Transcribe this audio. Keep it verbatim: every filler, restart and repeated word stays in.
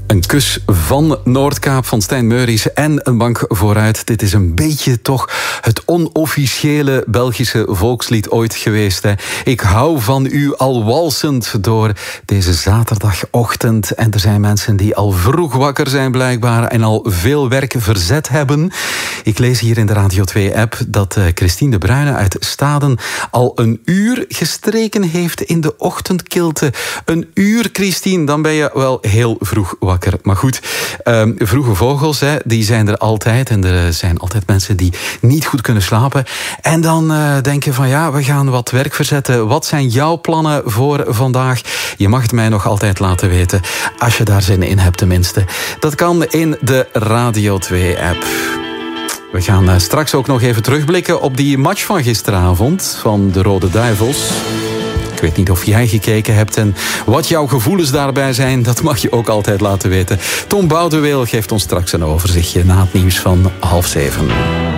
Een kus van Noordkaap van Stijn Meuris en een bank vooruit. Dit is een beetje toch het onofficiële Belgische volkslied ooit geweest. Hè. Ik hou van u, al walsend door deze zaterdagochtend. En er zijn mensen die al vroeg wakker zijn blijkbaar en al veel werk verzet hebben. Ik lees hier in de Radio twee-app dat uh, Christine de Bruyne uit Staden al een uur gestreken heeft in de ochtendkilte. Een uur, Christine, dan ben je wel heel vroeg wakker. Maar goed, um, vroege vogels, hè, die zijn er altijd. En er zijn altijd mensen die niet goed kunnen slapen. En dan uh, denken van ja, we gaan wat werk verzetten. Wat zijn jouw plannen voor vandaag? Je mag het mij nog altijd laten weten. Als je daar zin in hebt tenminste. Dat kan in de Radio twee-app. We gaan uh, straks ook nog even terugblikken op die match van gisteravond van de Rode Duivels. Ik weet niet of jij gekeken hebt en wat jouw gevoelens daarbij zijn. Dat mag je ook altijd laten weten. Tom Boudeweel geeft ons straks een overzichtje na het nieuws van half zeven.